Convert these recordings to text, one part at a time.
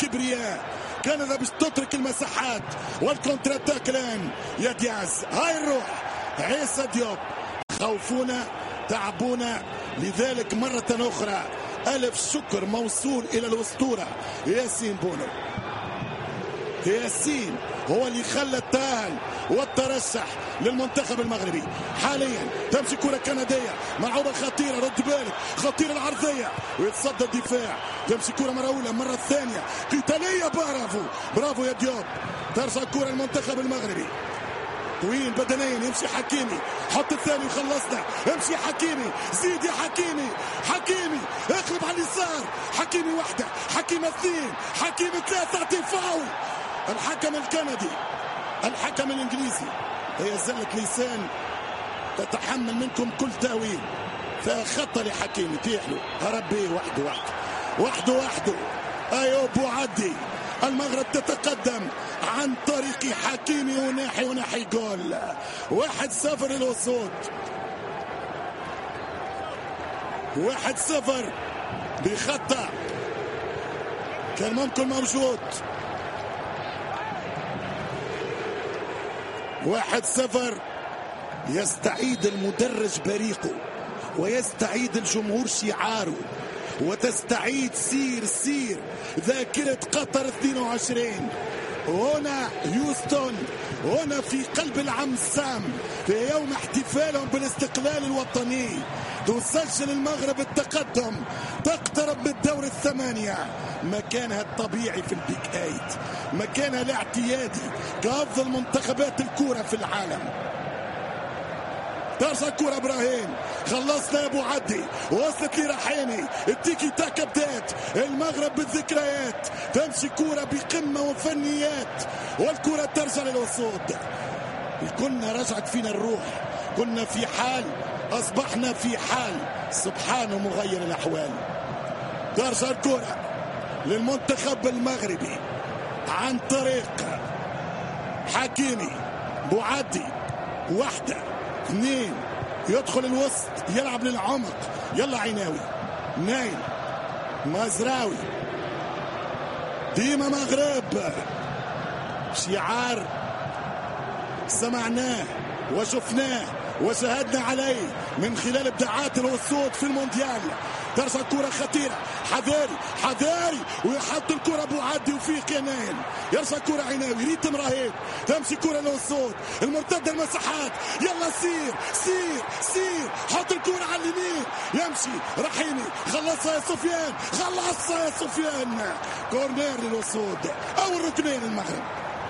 الكبرياء. كندا باش تترك المساحات والكونتر اتاك الان يا دياز. هاي الروح عيسى ديوب. خوفونا تعبونا، لذلك مرة أخرى ألف شكر موصول إلى الأسطورة ياسين بونو. ياسين هو اللي خلى التأهل والترشح للمنتخب المغربي. حاليا تمشي كرة كندية ملعوبة خطيرة، رد بالك خطيرة العرضية ويتصدى الدفاع. تمشي كرة مرة أولى مرة ثانية قتالية. برافو يا ديوب. ترجع كرة المنتخب المغربي طويل بدنيا. يمشي حكيمي حط الثاني وخلصنا. امشي حكيمي زيد يا حكيمي اقلب على اليسار. حكيمي واحدة، حكيمي اثنين، حكيمي ثلاثة. تعطي فاول. الحكم الكندي الحكم الانجليزي. هي زلة لسان تتحمل منكم كل تأويل. فخطة لحكيمي تيحلو هرب بيه وحده. ايوب بوعدي. المغرب تتقدم عن طريق حكيمي وناحي جول. 1-0 للأسود. 1-0 بخطأ كان ممكن موجود. 1-0. يستعيد المدرج بريقه ويستعيد الجمهور شعاره وتستعيد سير ذاكرة قطر 22. هنا هيوستن، هنا في قلب العم سام في يوم احتفالهم بالاستقلال الوطني. تسجل المغرب التقدم، تقترب من الدور الثمانية، مكانها الطبيعي في البيك 8، مكانها الاعتيادي كأفضل منتخبات الكرة في العالم. ترجع الكرة ابراهيم، خلصنا يا ابو عدي، وصلت لي رحيني، التيكي تاكا بدات، المغرب بالذكريات، تمشي كرة بقمة وفنيات، والكرة ترجع للأسود. كنا رجعت فينا الروح، كنا في حال، أصبحنا في حال، سبحانه مغير الأحوال. ترجع الكرة للمنتخب المغربي عن طريق حكيمي، بوعدي، واحدة اثنين، يدخل الوسط، يلعب للعمق، يلا عيناوي، نايل، مزراوي، ديما مغرب، شعار سمعناه وشفناه وشاهدنا عليه من خلال ابداعات الأسود في المونديال. ترجع كرة خطيرة، حذاري ويحط الكرة بوعدي وفيق يا نايل، يرجع كرة عيناوي، ريتم رهيب، تمشي كرة للأسود، المرتدة المساحات، يلا سير حط الكرة على اليمين، يمشي رحيمي، خلصها يا سفيان، كورنير للأسود أو الركنين المغرب.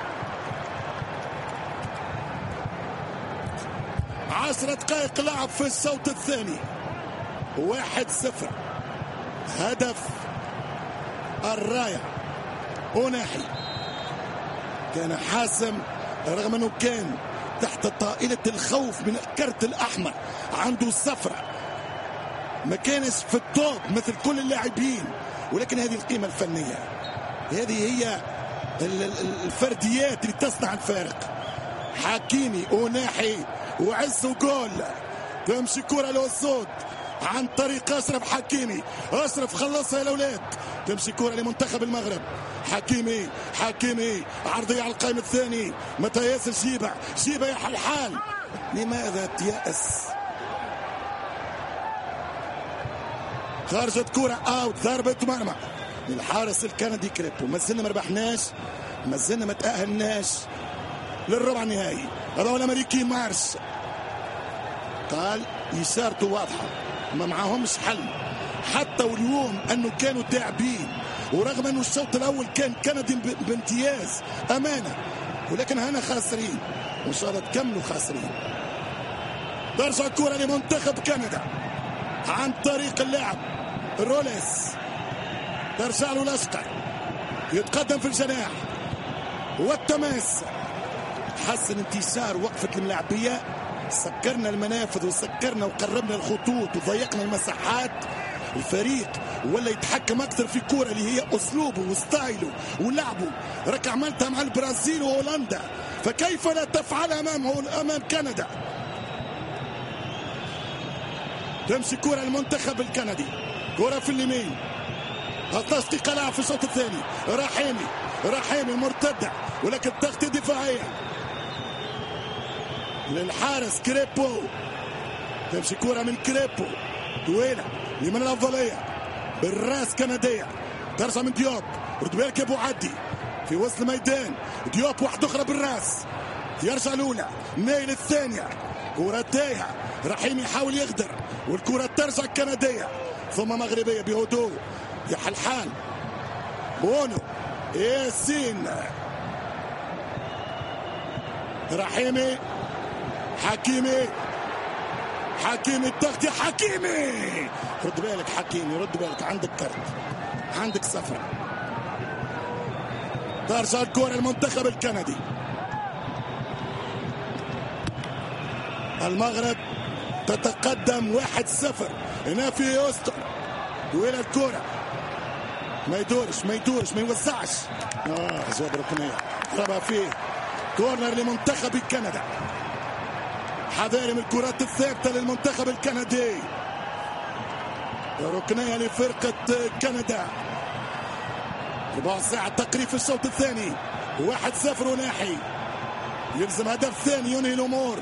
10 دقائق لعب في الشوط الثاني، 1-0. هدف الراية أوناحي كان حاسم، رغم أنه كان تحت طائلة الخوف من الكرت الأحمر، عنده الصفرة، ما كانش في التوب مثل كل اللاعبين، ولكن هذه القيمة الفنية، هذه هي الفرديات اللي تصنع الفارق. حكيمي، أوناحي، وعز وجول. تمشي كرة للأسود عن طريق أشرف حكيمي، أشرف خلصها يا الأولاد، تمشي كرة لمنتخب المغرب. حكيمي عرضية على القائم الثاني، متى ياسر شيبة يا حلحال، لماذا تيأس؟ خرجت كرة أوت، ضربة مرمى الحارس الكندي كريبو. ما زلنا ما ربحناش، ما زلنا ما تأهلناش للربع النهائي. هذا هو الأمريكي مارش، قال إشارته واضحة، ما معهمش حل، حتى واليوم أنه كانوا تعبين، ورغم أنه الشوط الأول كان كندي بامتياز أمانة، ولكن هنا خاسرين، وإن شاء الله تكملوا خاسرين. ترجع الكرة لمنتخب كندا عن طريق اللاعب روليس، ترجع له الأشقر، يتقدم في الجناح والتماس، حسن انتشار وقفة الملاعبية، سكرنا المنافذ وسكرنا وقربنا الخطوط وضيقنا المساحات. الفريق ولا يتحكم أكثر في كورة اللي هي أسلوبه وستايله ولعبه، راك عملتها مع البرازيل وهولندا، فكيف لا تفعل أمام كندا؟ تمشي كرة المنتخب الكندي، كرة في اليمين، دقيقة لعب في الشوط الثاني. رحيمي مرتدة ولكن تغطية دفاعية للحارس كريبو. تمشي كرة من كريبو طويلة لمن الأفضلية بالراس كندية. ترجع من ديوب. رد بالك يا ابو عدي في وسط الميدان. ديوب واحدة أخرى بالراس. يرجع الأولى نايل الثانية. كرة تايهة. رحيم يحاول يغدر والكرة ترجع كندية ثم مغربية بهدوء. يا حلحال بونو ياسين رحيمي حكيمي التغطية. حكيمي رد بالك حكيمي رد بالك عندك كرت عندك صفرة. ترجع الكرة المنتخب الكندي. المغرب تتقدم 1-0 هنا في يوستن. وين الكرة ما يدورش ما يوسعش. جاب ركنية ضربها فيه. كورنر لمنتخب كندا. حذاري من الكرات الثابتة للمنتخب الكندي. ركنية لفرقة كندا. 4 ساعة تقريبا في الشوط الثاني. 1-0 وناحي. يلزم هدف ثاني ينهي الأمور.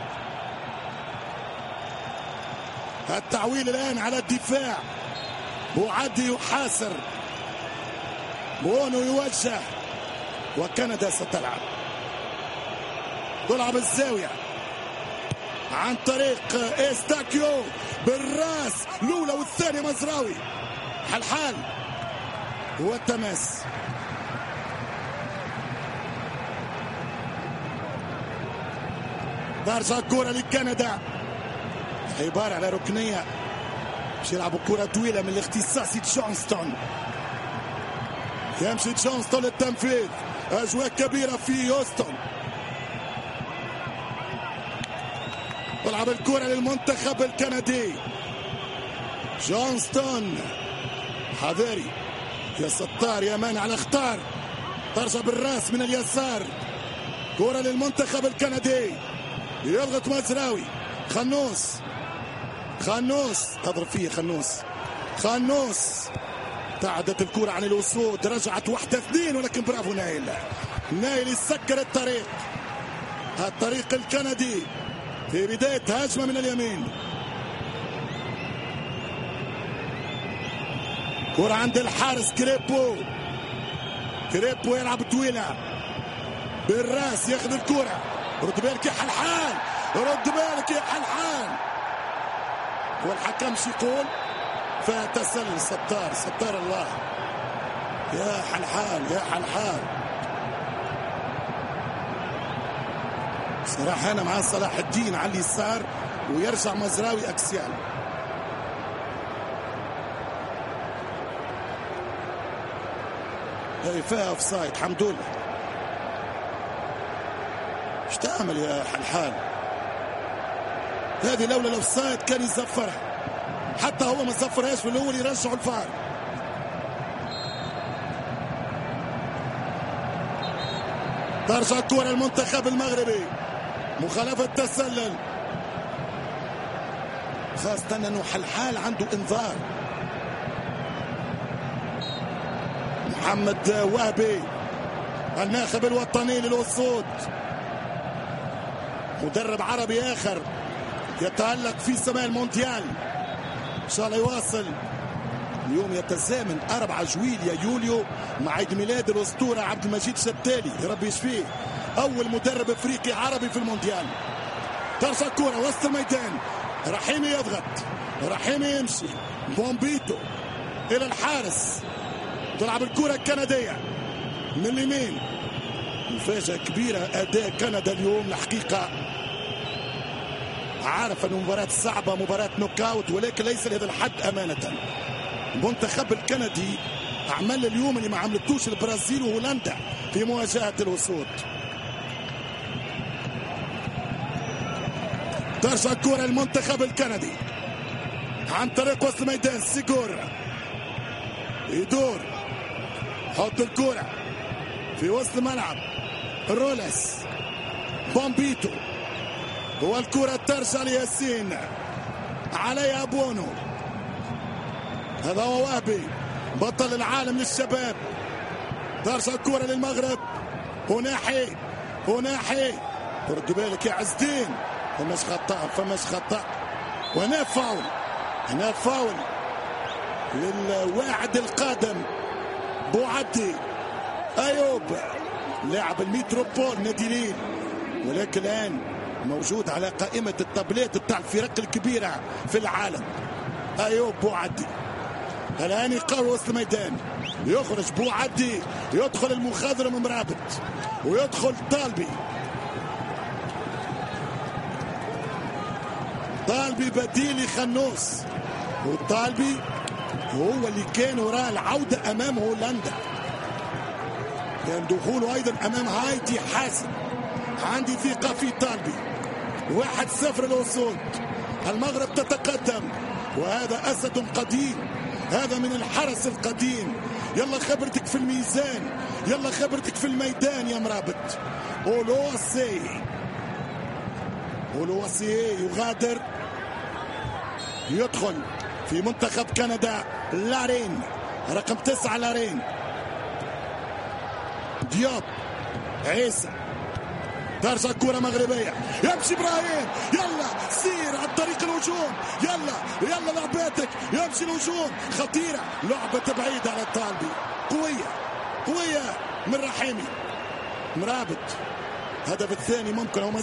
التعويل الآن على الدفاع. بوعدي يحاصر. بونو يوجه وكندا ستلعب. تلعب الزاوية عن طريق إستاكيو بالراس الأولى والثانية مزراوي. حلحال والتماس. ترجع الكرة لكندا. عبارة على ركنية باش يلعبوا كرة طويلة من الاختصاصي جونستون. يمشي جونستون للتنفيذ. أجواء كبيرة في يوستن. تلعب الكرة للمنتخب الكندي. جونستون حذاري يا ستار يا مان على اختار. ترجع بالراس من اليسار. كرة للمنتخب الكندي. يضغط مزراوي. خنوس تضرب فيه. خنوس ابتعدت الكرة عن الوصول. رجعت 1-2 ولكن برافو نايل يسكر الطريق الكندي في بداية هجمة من اليمين. كرة عند الحارس كريبو يلعب طويلة بالراس. ياخذ الكرة. رد بالك يا حلحال. والحكم شي يقول فتسلل. ستار الله. يا حلحال صراحة أنا مع صلاح الدين على اليسار ويرجع مزراوي أكسيال. هاي فيها اوفسايد. الحمد لله. ايش تعمل يا حلحال؟ هذه لولا الاوفسايد كان يزفرها. حتى هو ما زفرهاش في الاول يرجعوا الفار. ترجع الكرة المنتخب المغربي. مخالفة تسلل. خاصة انه حلحال عنده انذار. محمد وهبي الناخب الوطني للأسود. مدرب عربي آخر يتألق في سماء المونديال. إن شاء الله يواصل. اليوم يتزامن 4 جويليا يوليو مع عيد ميلاد الأسطورة عبد المجيد شتالي يا رب يشفيه. أول مدرب أفريقي عربي في المونديال. ترجع كرة وسط الميدان. رحيمي يضغط. رحيمي يمشي. بومبيتو إلى الحارس. تلعب الكرة الكندية من اليمين. مفاجأة كبيرة أداء كندا اليوم الحقيقة. عارف أنه مباراة صعبة مباراة نوكاوت ولكن ليس لهذا الحد أمانة. المنتخب الكندي أعمل اليوم اللي ما عملتوش البرازيل وهولندا في مواجهة الأسود. ترجع الكرة المنتخب الكندي عن طريق وسط الميدان. سيجور يدور. حط الكرة في وسط الملعب. رولس. بومبيتو. والكرة ترجع لياسين. عليها بونو. هذا هو وهبي. بطل العالم للشباب. ترجع الكرة للمغرب. وناحي رد بالك يا عز الدين. فماش خطأ وهنا فاول للواعد القادم بوعدي ايوب لاعب الميتروبول نادي ليل، ولكن الان موجود على قائمة التابليت بتاع الفرق الكبيرة في العالم. ايوب بوعدي الان يقاوم وسط الميدان، يخرج بوعدي، يدخل المخضرم مرابط ويدخل طالبي بديل خنوس، والطالبي هو اللي كان وراء العودة أمام هولندا، كان دخوله أيضا أمام هايتي حاسم. عندي ثقة في طالبي. 1-0 الوصول. المغرب تتقدم، وهذا أسد قديم، هذا من الحرس القديم. يلا خبرتك في الميزان، يلا خبرتك في الميدان يا مرابط. أولواسي يغادر، يدخل في منتخب كندا لارين رقم 9 لارين. دياب عيسى، ترجع كرة مغربية، يمشي إبراهيم، يلا سير على طريق الهجوم، يلا لعباتك، يمشي الهجوم، خطيرة، لعبة بعيدة على الطالبي، قوية من رحيمي. مرابط هدف الثاني ممكن، هو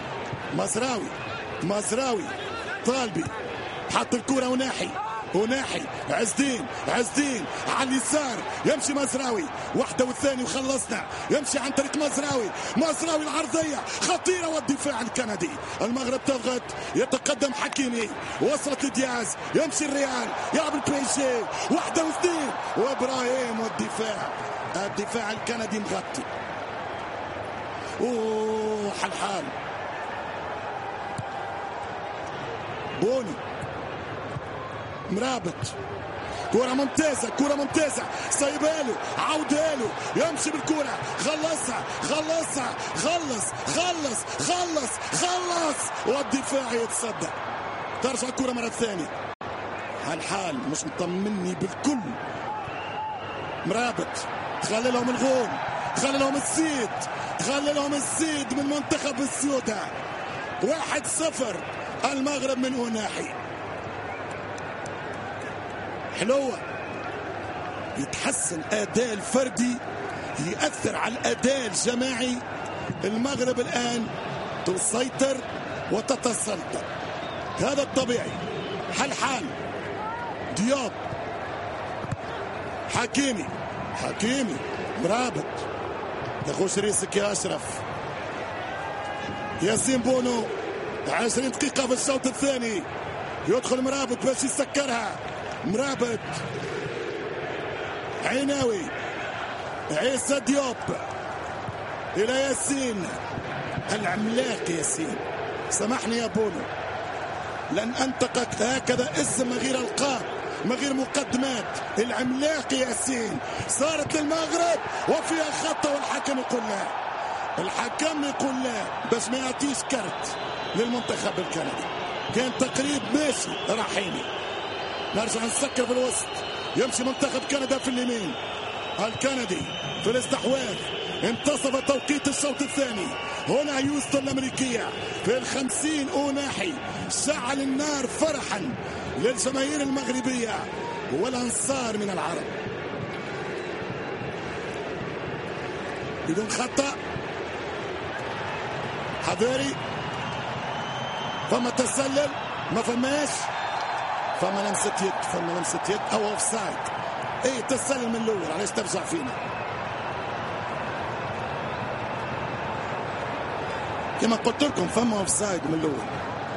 مزراوي طالبي حط الكرة وناحي عز الدين على اليسار، يمشي مزراوي، واحدة والثاني وخلصنا، يمشي عن طريق مزراوي العرضية خطيرة، والدفاع الكندي. المغرب تضغط، يتقدم حكيمي، وصلت لدياز، يمشي الريال، يلعب البيشي، واحدة واثنين، وابراهيم، والدفاع الكندي مغطي. حلحال بوني مرابط، كرة ممتازة سايباله، عوداله، يمشي بالكرة، خلص والدفاع يتصدى. ترجع الكرة مرة ثانية. هالحال مش مطمني بالكل. مرابط تخلي لهم الغول، تخلي لهم السيد من منتخب السيوطة. 1-0 المغرب من أوناحي. حلوة، يتحسن أداء الفردي يأثر على الأداء الجماعي. المغرب الآن تسيطر وتتسلطن، هذا الطبيعي. حال دياب، حكيمي مرابط، تخش ريسك يا أشرف. ياسين بونو، 20 دقيقة في الشوط الثاني، يدخل مرابط باش يسكرها. مرابط، عيناوي، عيسى ديوب إلى ياسين العملاق. ياسين سامحني يا بونو، لن أنطقك هكذا اسم من غير ألقاب، من غير مقدمات. العملاق ياسين. صارت للمغرب وفيها خطة، والحكم يقول لا باش ما يعطيش كرت للمنتخب الكندي. كان تقريب ماشي رحيمي. نرجع نسكر في الوسط، يمشي منتخب كندا في اليمين، الكندي في الاستحواذ. انتصف توقيت الشوط الثاني. هنا هيوستن الأمريكية في 50 أوناحي شعل النار فرحا للجماهير المغربية والأنصار من العرب. بدون خطأ، حذاري، فما تسلل، ما فماش، فما لمسة يد او اوف سايد. ايه تسلل من الاول، علاش ترجع فينا؟ كما قلت لكم فما اوف سايد من الاول.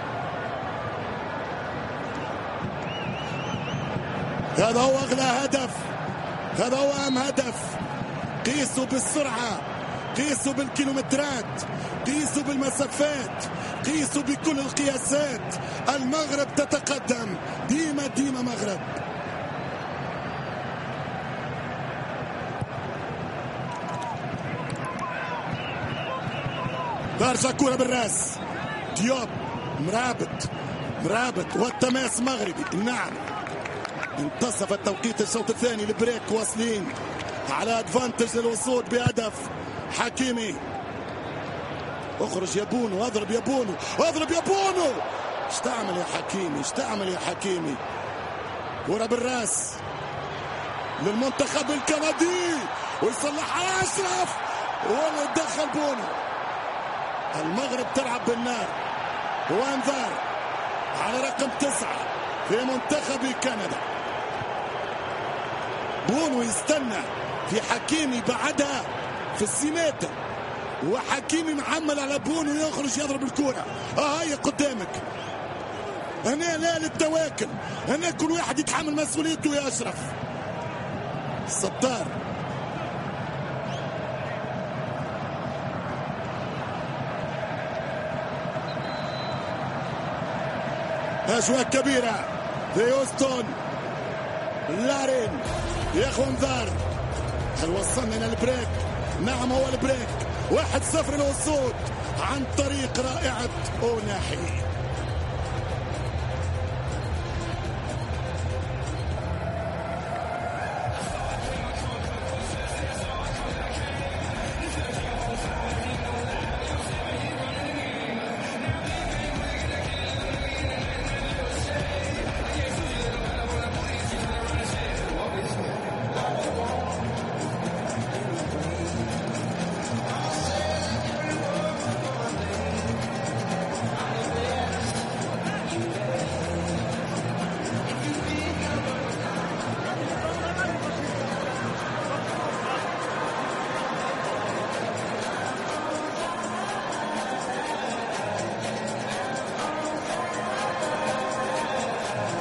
هذا هو اغلى هدف، هذا هو اهم هدف. قيسوا بالسرعة، قيسوا بالكيلومترات، قيسوا بالمسافات، قيسوا بكل القياسات. المغرب تتقدم، ديما مغرب. ترجع كرة بالراس، دياب، مرابط والتماس مغربي. نعم انتصف التوقيت الشوط الثاني. البريك واصلين على ادفانتج للوصول بهدف. حكيمي اخرج يا بونو، اضرب يا بونو، اضرب يا بونو. ايش تعمل يا حكيمي، ايش تعمل يا حكيمي. كرة بالراس للمنتخب الكندي ويصلحها اشرف ويتدخل بونو. المغرب تلعب بالنار وانذار على رقم 9 في منتخب كندا. بونو يستنى في حكيمي بعدها في السيماتر، وحكيمي محمل على بونو يخرج يضرب الكرة. هي قدامك هنا، لا للتواكل هنا، كل واحد يتحمل مسؤوليته يا اشرف. الستار أجواء كبيرة في هيوستن. لارين ياخذ انذار. هل وصلنا الى البريك؟ نعم هو البريك. 1-0 للوصول عن طريق رائعة أوناحي.